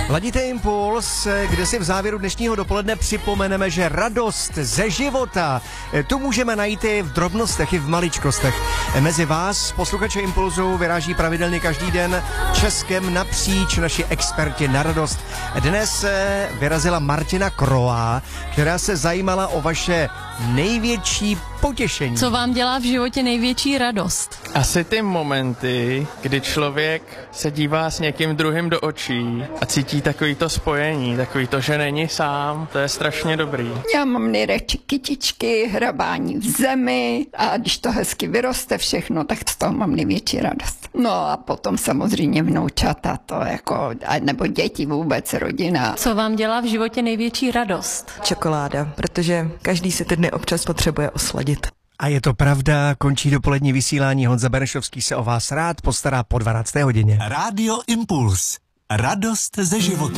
Ladíte Impuls, kde si v závěru dnešního dopoledne připomeneme, že radost ze života tu můžeme najít i v drobnostech, i v maličkostech. Mezi vás, posluchače Impulzu, vyráží pravidelně každý den Českem napříč naši experti na radost. Dnes vyrazila Martina Kroá, která se zajímala o vaše největší potěšení. Co vám dělá v životě největší radost? Asi ty momenty, kdy člověk se dívá s někým druhým do očí a cítí takový to spojení, takový to, že není sám, to je strašně dobrý. Já mám nejradši kytičky, hrabání v zemi a když to hezky vyroste všechno, tak z toho mám největší radost. No a potom samozřejmě vnoučata, to jako, nebo děti vůbec, rodina. Co vám dělá v životě největší radost? Čokoláda, protože každý si ty dny občas potřebuje osladit. A je to pravda, končí dopolední vysílání. Honza Benešovský se o vás rád postará po 12. hodině. Rádio Impuls. Radost ze života.